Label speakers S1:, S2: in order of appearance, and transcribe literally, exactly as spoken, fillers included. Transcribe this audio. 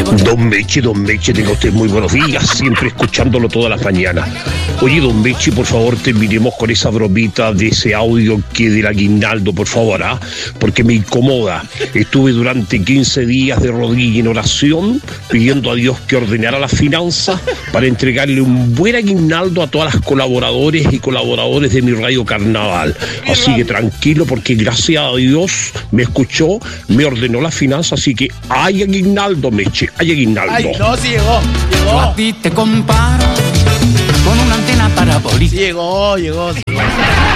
S1: Don Meche, don Meche, tenga usted muy buenos días, siempre escuchándolo todas las mañanas. Oye, don Meche, por favor, terminemos con esa bromita de ese audio que del aguinaldo, por favor, ¿ah? Porque me incomoda. Estuve durante quince días de rodilla en oración, pidiendo a Dios que ordenara las finanzas para entregarle un buen aguinaldo a todas las colaboradores y colaboradores de mi radio Carnaval. Así que tranquilo, porque gracias a Dios me escuchó, me ordenó las finanzas, así que hay aguinaldo, Meche, hay aguinaldo.
S2: Ay, no, sí llegó, llegó.
S3: Yo a ti te comparo con una antena parabólica.
S2: Sí llegó, llegó. Sí.